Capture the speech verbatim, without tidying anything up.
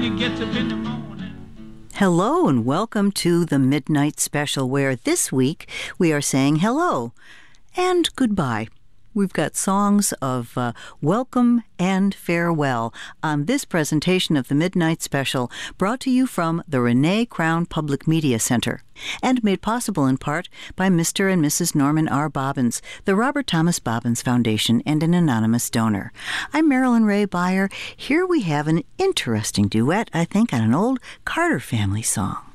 He gets up in the morning. Hello and welcome to the Midnight Special, where this week we are saying hello and goodbye. We've got songs of uh, welcome and farewell on this presentation of the Midnight Special, brought to you from the Renee Crown Public Media Center, and made possible in part by Mister and Missus Norman R. Bobbins, the Robert Thomas Bobbins Foundation, and an anonymous donor. I'm Marilyn Ray Beyer. Here we have an interesting duet, I think, on an old Carter family song.